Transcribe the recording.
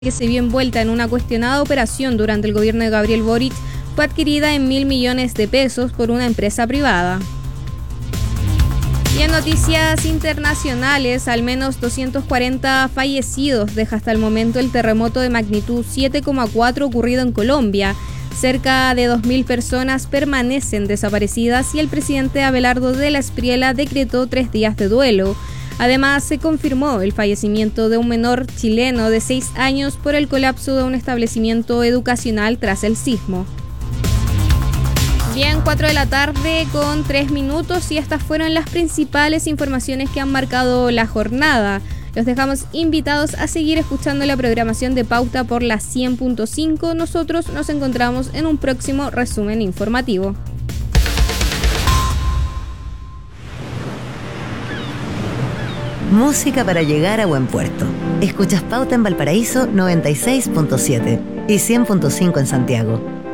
que se vio envuelta en una cuestionada operación durante el gobierno de Gabriel Boric fue adquirida en 1.000 millones de pesos por una empresa privada. Y en noticias internacionales, al menos 240 fallecidos deja hasta el momento el terremoto de magnitud 7,4 ocurrido en Colombia. Cerca de 2.000 personas permanecen desaparecidas y el presidente Abelardo de la Espriella decretó 3 días de duelo. Además, se confirmó el fallecimiento de un menor chileno de 6 años por el colapso de un establecimiento educacional tras el sismo. Bien, 4 de la tarde con 3 minutos y estas fueron las principales informaciones que han marcado la jornada. Los dejamos invitados a seguir escuchando la programación de Pauta por la 100.5. Nosotros nos encontramos en un próximo resumen informativo. Música para llegar a buen puerto. Escuchas Pauta en Valparaíso 96.7 y 100.5 en Santiago.